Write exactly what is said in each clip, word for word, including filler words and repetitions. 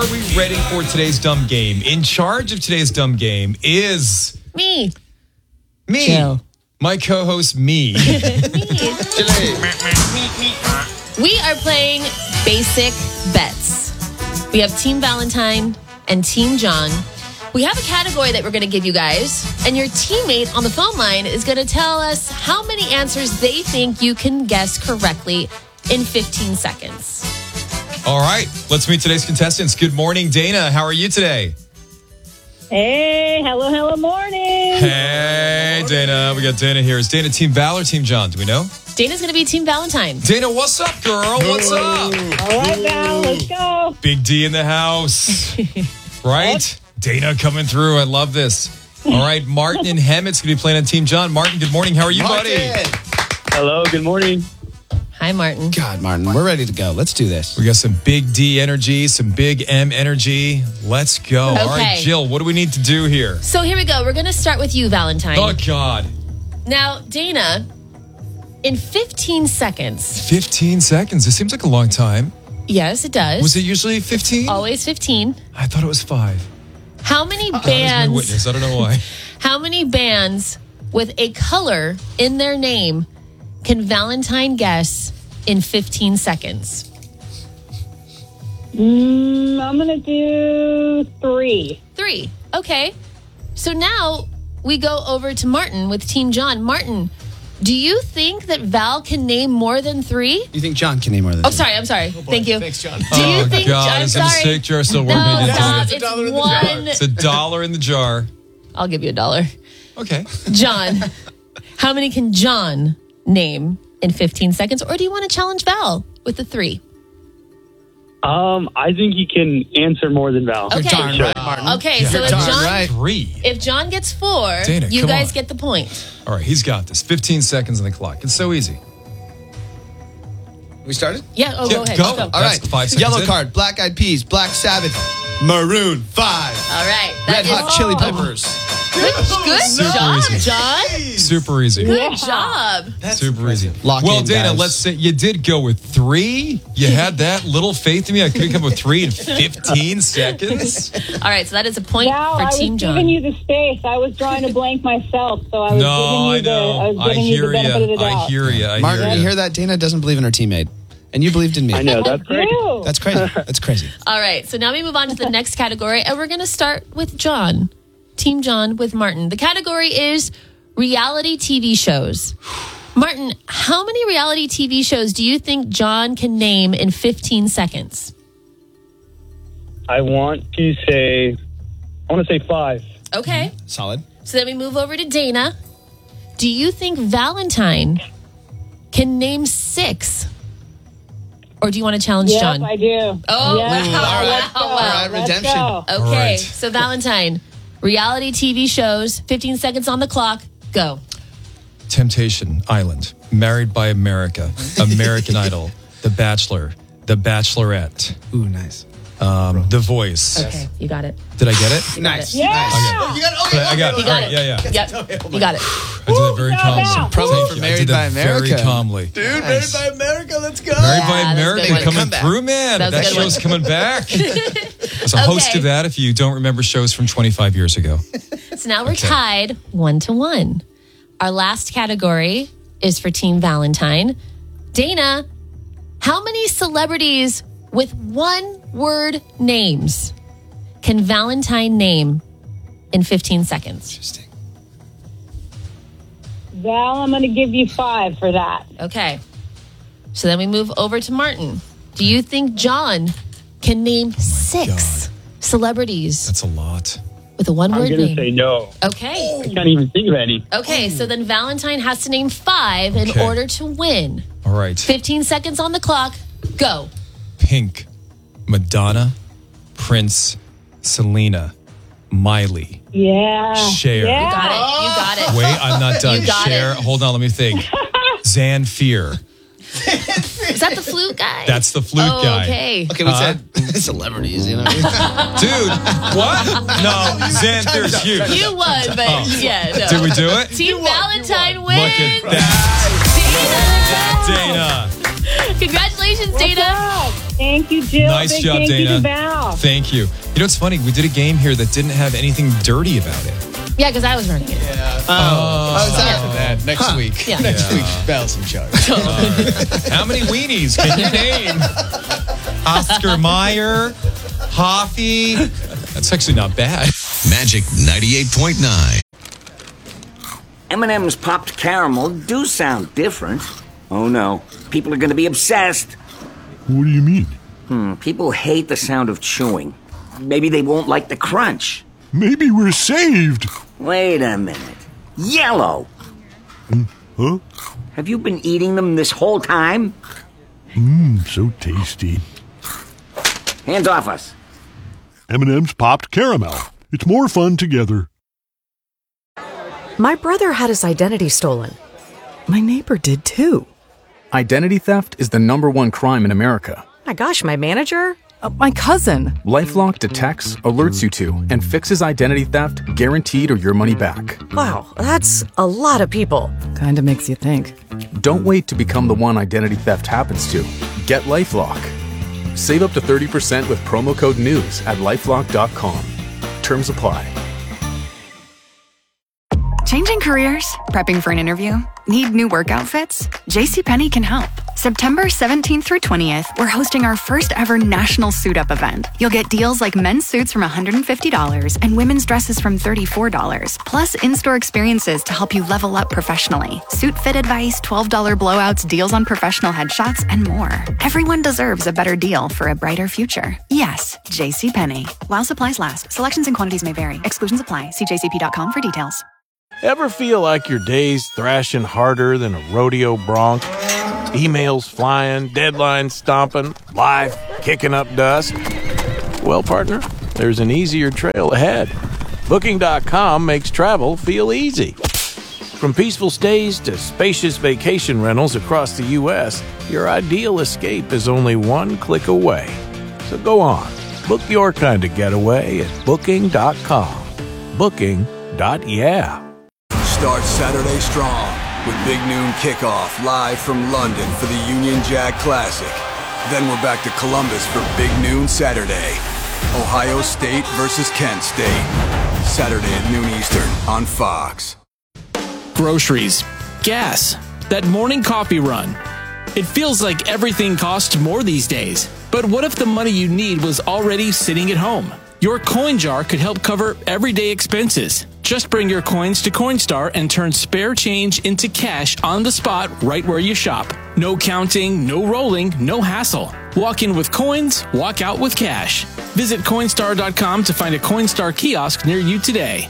Are we ready for today's dumb game? In charge of today's dumb game is... Me. Me. Jill. My co-host, me. We are playing Basic Bets. We have Team Valentine and Team John. We have a category that we're going to give you guys, and your teammate on the phone line is going to tell us how many answers they think you can guess correctly in fifteen seconds. All right, let's meet today's contestants. Good morning, Dana. How are you today? Hey, hello, hello, morning. Hey, Dana. We got Dana here. Is Dana Team Val or Team John? Do we know? Dana's going to be Team Valentine. Dana, what's up, girl? What's up? All right, Val, let's go. Big D in the house. Right? Dana coming through. I love this. All right, Martin and Hemmett's going to be playing on Team John. Martin, good morning. How are you, Martin. buddy? Hello, good morning. Hi, Martin. God, Martin, we're ready to go. Let's do this. We got some big D energy, some big M energy. Let's go. Okay. All right, Jill, what do we need to do here? So here we go. We're going to start with you, Valentine. Oh, God. Now, Dana, in fifteen seconds. fifteen seconds. It seems like a long time. Yes, it does. Was it usually fifteen? Always fifteen. I thought it was five. How many God is my bands? witness. I don't know why. How many bands with a color in their name can Valentine guess in fifteen seconds? Mm, I'm going to do three. Three. Okay. So now we go over to Martin with Team John. Martin, do you think that Val can name more than three? You think John can name more than Oh, that? sorry. I'm sorry. Thank you. Thanks, John. Do you oh, think? God. I'm Is the sorry. mistake jar still working? No, It's stop. a- It's, dollar in the one. It's a dollar in the jar. I'll give you a dollar. Okay. John, how many can John name in fifteen seconds? Or do you want to challenge Val with the three? Um, I think he can answer more than Val. Okay. Darn right, Martin. Okay, so You're if darn John right. Three. if John gets four, Dana, you come guys on. get the point. All right, he's got this. fifteen seconds on the clock. It's so easy. We started? Yeah, oh, Yeah, go ahead. go. Just go. All That's right. five seconds Yellow in. card, Black Eyed Peas, Black Sabbath, Maroon five, All right. Red That Hot is- Chili Peppers. Good, good Super job, easy. John. Super easy. Good job. Super easy. Lock well, in, Dana, guys. let's say you did go with three. You had that little faith in me. I could come with three in fifteen seconds. All right, so that is a point Val, for I was Team John. giving you the space. I was drawing a blank myself, so I was No, giving you I the, I know. was I giving you hear the benefit of you. the I doubt. hear you. I Martin, hear you you. hear that? Dana doesn't believe in her teammate. And you believed in me. I know, that's great. Ew. That's crazy. That's crazy. All right, so now we move on to the next category, and we're going to start with John. Team John with Martin. The category is reality T V shows. Martin, how many reality T V shows do you think John can name in fifteen seconds? I want to say, I want to say five. Okay, Solid. so then we move over to Dana. Do you think Valentine can name six? Or do you want to challenge Yes, John? I do. Oh, Yes. wow, all right. wow, All wow. right, Let's redemption. go. Okay, All right. so Valentine, reality T V shows, fifteen seconds on the clock, go. Temptation Island, Married by America, American Idol, The Bachelor, The Bachelorette, Ooh, nice. um, The Voice. Okay, you got it. Did I get it? Nice. Yeah. Nice. You got it. Okay, I got it. You All got right, it. yeah, yeah. Yep, you got it. I did that very Woo, calmly. shout out. Promo Thank for you. I Married did by that very America. calmly. Dude, Nice. Married by America, let's go. Married by Yeah, that's a America good one. coming Comeback. through, man. That was a That good show's one. coming back. As a host Okay. of that, if you don't remember shows from twenty-five years ago. So now we're Okay. tied one to one. Our last category is for Team Valentine. Dana, how many celebrities with one word names can Valentine name in fifteen seconds? Interesting. Val, I'm going to give you five for that. Okay. So then we move over to Martin. Do you think John can name six celebrities That's a lot. with a one I'm word going to name? say no. Okay. I can't even think of any. Okay, so then Valentine has to name five in Okay. order to win. All right. fifteen seconds on the clock. Go. Pink, Madonna, Prince, Selena, Miley, Yeah. Cher. Yeah. Got it. You got it. Wait, I'm not done. You got Cher. it. Hold on, let me think. Zanfir. Is that the flute guy? That's the flute oh, guy. Okay. Okay, we Huh? said celebrities, you know. Dude, what? No, Xanthir's huge. You won, but Oh. yeah, no. Did we do it? Team Valentine wins. Look at that. Dana. Dana. Congratulations, Dana. Wow. Thank you, Jill. Nice Big job, thank Dana. You to Val. Thank you. You know what's funny? We did a game here that didn't have anything dirty about it. Yeah, because I was running it. Yeah. Oh, oh, is that that next Huh. week? Yeah. Next Yeah. week, Val's in charge. How many weenies can you name? Oscar Mayer, Hoffy. That's actually not bad. Magic ninety-eight point nine. M and M's popped caramel do sound different. Oh no, people are going to be obsessed. What do you mean? Hmm, people hate the sound of chewing. Maybe they won't like the crunch. Maybe we're saved. Wait a minute. Yellow! Huh? Have you been eating them this whole time? Mmm, so tasty. Hands off us. M and M's popped caramel. It's more fun together. My brother had his identity stolen. My neighbor did too. Identity theft is the number one crime in America. My gosh, my manager? Uh, my cousin. LifeLock detects, alerts you to, and fixes identity theft guaranteed or your money back. Wow, that's a lot of people. Kinda makes you think. Don't wait to become the one identity theft happens to. Get LifeLock. Save up to thirty percent with promo code NEWS at lifelock dot com. Terms apply. Changing careers? Prepping for an interview? Need new work outfits? JCPenney can help. September seventeenth through twentieth, we're hosting our first ever national suit up event. You'll get deals like men's suits from one hundred fifty dollars and women's dresses from thirty-four dollars, plus in-store experiences to help you level up professionally. Suit fit advice, twelve dollars blowouts, deals on professional headshots, and more. Everyone deserves a better deal for a brighter future. Yes, JCPenney. While supplies last, selections and quantities may vary. Exclusions apply. See j c p dot com for details. Ever feel like your day's thrashing harder than a rodeo bronc? Emails flying, deadlines stomping, life kicking up dust? Well, partner, there's an easier trail ahead. Booking dot com makes travel feel easy. From peaceful stays to spacious vacation rentals across the U S, your ideal escape is only one click away. So go on, book your kind of getaway at Booking dot com. Booking. Yeah. Start Saturday strong with Big Noon Kickoff live from London for the Union Jack Classic. Then we're back to Columbus for Big Noon Saturday. Ohio State versus Kent State. Saturday at noon Eastern on Fox. Groceries, gas, that morning coffee run. It feels like everything costs more these days. But what if the money you need was already sitting at home? Your coin jar could help cover everyday expenses. Just bring your coins to Coinstar and turn spare change into cash on the spot right where you shop. No counting, no rolling, no hassle. Walk in with coins, walk out with cash. Visit Coinstar dot com to find a Coinstar kiosk near you today.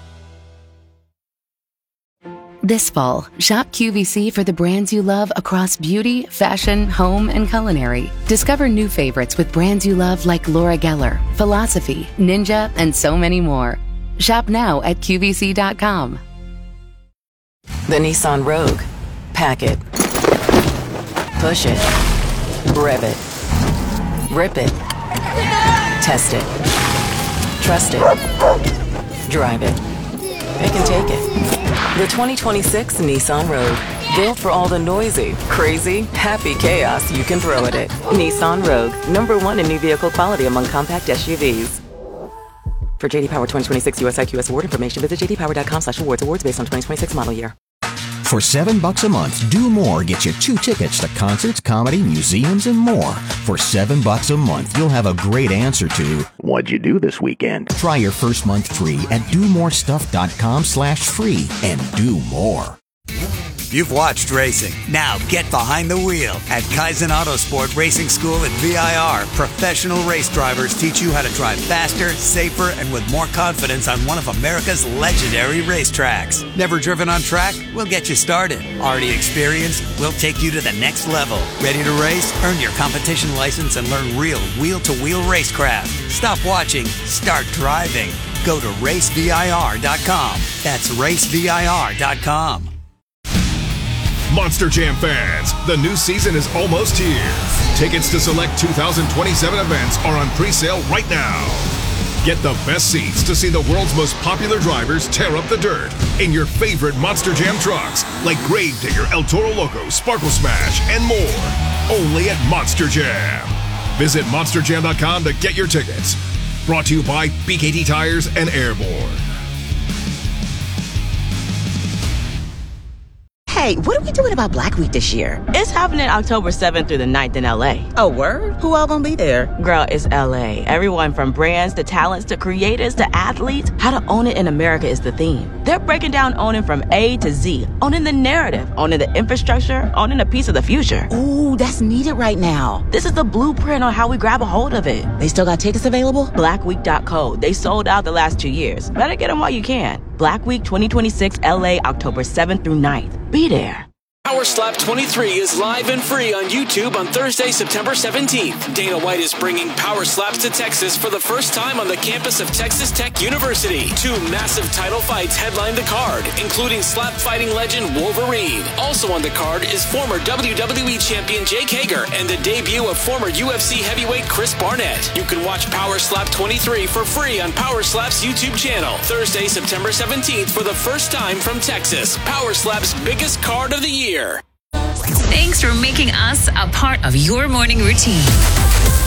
This fall, shop Q V C for the brands you love across beauty, fashion, home, and culinary. Discover new favorites with brands you love like Laura Geller, Philosophy, Ninja, and so many more. Shop now at Q V C dot com. The Nissan Rogue. Pack it. Push it. Rev it. Rip it. Test it. Trust it. Drive it. It can take it. The twenty twenty-six Nissan Rogue. Built for all the noisy, crazy, happy chaos you can throw at it. Nissan Rogue. Number one in new vehicle quality among compact S U Vs. For J D Power twenty twenty-six U S I Q S award information, visit j d power dot com slash awards. Awards based on twenty twenty-six model year. For seven bucks a month, Do More gets you two tickets to concerts, comedy, museums, and more. For seven bucks a month, you'll have a great answer to what'd you do this weekend? Try your first month free at do more stuff dot com slash free and do more. You've watched racing. Now get behind the wheel. At Kaizen Autosport Racing School at V I R, professional race drivers teach you how to drive faster, safer, and with more confidence on one of America's legendary racetracks. Never driven on track? We'll get you started. Already experienced? We'll take you to the next level. Ready to race? Earn your competition license and learn real wheel-to-wheel racecraft. Stop watching. Start driving. Go to race V I R dot com. That's race V I R dot com. Monster Jam fans, the new season is almost here. Tickets to select two thousand twenty-seven events are on pre-sale right now. Get the best seats to see the world's most popular drivers tear up the dirt in your favorite Monster Jam trucks like Gravedigger, El Toro Loco, Sparkle Smash, and more. Only at Monster Jam. Visit monster jam dot com to get your tickets. Brought to you by B K T Tires and Airborne. Hey, what are we doing about Black Week this year? It's happening October seventh through the ninth in L A. Oh, word? Who all gonna be there? Girl, it's L A. Everyone from brands to talents to creators to athletes. How to own it in America is the theme. They're breaking down owning from A to Z. Owning the narrative, owning the infrastructure, owning a piece of the future. Ooh, that's needed right now. This is the blueprint on how we grab a hold of it. They still got tickets available? black week dot co. They sold out the last two years. Better get them while you can. Black Week twenty twenty-six L A, October seventh through ninth. Be there. Power Slap twenty-three is live and free on YouTube on Thursday, September seventeenth. Dana White is bringing Power Slaps to Texas for the first time on the campus of Texas Tech University. Two massive title fights headline the card, including slap fighting legend Wolverine. Also on the card is former W W E champion Jake Hager and the debut of former U F C heavyweight Chris Barnett. You can watch Power Slap twenty-three for free on Power Slap's YouTube channel. Thursday, September seventeenth for the first time from Texas. Power Slap's biggest card of the year. Thanks for making us a part of your morning routine.